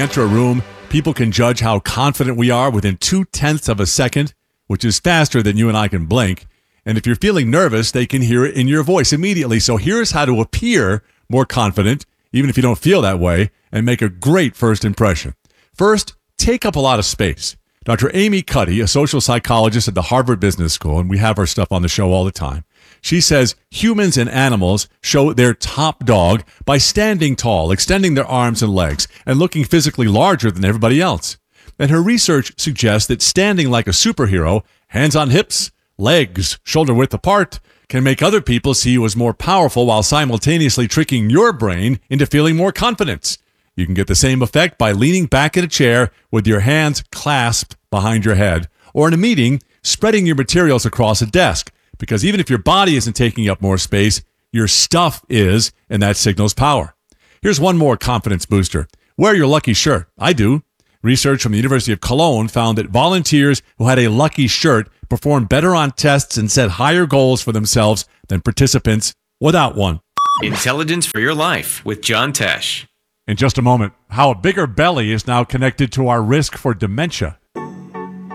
enter a room, people can judge how confident we are within 0.2 of a second, which is faster than you and I can blink. And if you're feeling nervous, they can hear it in your voice immediately. So here's how to appear more confident, even if you don't feel that way, and make a great first impression. First, take up a lot of space. Dr. Amy Cuddy, a social psychologist at the Harvard Business School, and we have her stuff on the show all the time, she says humans and animals show their top dog by standing tall, extending their arms and legs, and looking physically larger than everybody else. And her research suggests that standing like a superhero, hands on hips, legs shoulder width apart, can make other people see you as more powerful while simultaneously tricking your brain into feeling more confidence. You can get the same effect by leaning back in a chair with your hands clasped behind your head, or in a meeting, spreading your materials across a desk, because even if your body isn't taking up more space, your stuff is, and that signals power. Here's one more confidence booster. Wear your lucky shirt. I do. Research from the University of Cologne found that volunteers who had a lucky shirt performed better on tests and set higher goals for themselves than participants without one. Intelligence for Your Life with John Tesh. In just a moment, how a bigger belly is now connected to our risk for dementia.